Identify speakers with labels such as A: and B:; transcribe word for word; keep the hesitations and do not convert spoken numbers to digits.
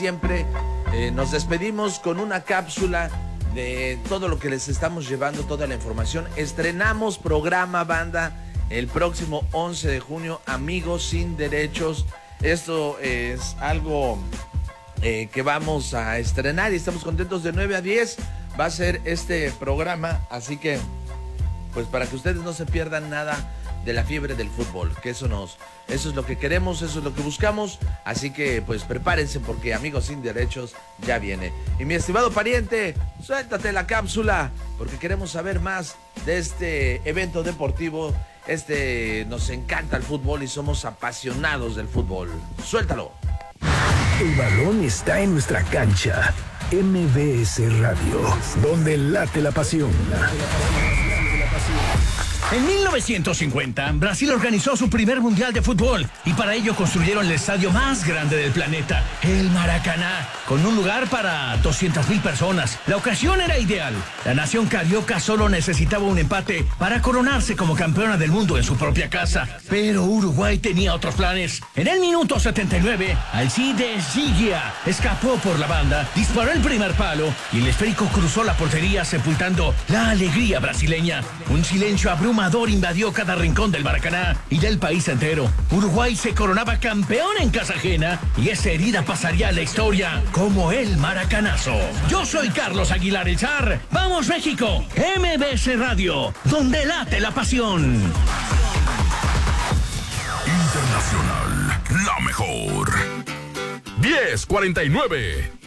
A: Siempre eh, nos despedimos con una cápsula de todo lo que les estamos llevando, toda la información. Estrenamos programa, banda, el próximo once de junio, Amigos Sin Derechos. Esto es algo eh, que vamos a estrenar y estamos contentos. De nueve a diez va a ser este programa, así que pues para que ustedes no se pierdan nada de la fiebre del fútbol, que eso nos, eso es lo que queremos, eso es lo que buscamos, así que pues prepárense porque Amigos Sin Derechos ya viene. Y mi estimado pariente, suéltate la cápsula, porque queremos saber más de este evento deportivo. Este, nos encanta el fútbol y somos apasionados del fútbol. Suéltalo.
B: El balón está en nuestra cancha. M B S Radio, donde late la pasión.
C: En mil novecientos cincuenta, Brasil organizó su primer mundial de fútbol y para ello construyeron el estadio más grande del planeta, el Maracaná, con un lugar para doscientas mil personas. La ocasión era ideal. La nación carioca solo necesitaba un empate para coronarse como campeona del mundo en su propia casa. Pero Uruguay tenía otros planes. En el minuto setenta y nueve, Alcides Gigia escapó por la banda, disparó el primer palo y el esférico cruzó la portería sepultando la alegría brasileña. Un silencio abrumador invadió cada rincón del Maracaná y del país entero. Uruguay se coronaba campeón en casa ajena y esa herida pasaría a la historia como el Maracanazo. Yo soy Carlos Aguilar el Zar. ¡Vamos México! M B S Radio, donde late la pasión.
D: Internacional, la mejor. diez cuarenta y nueve.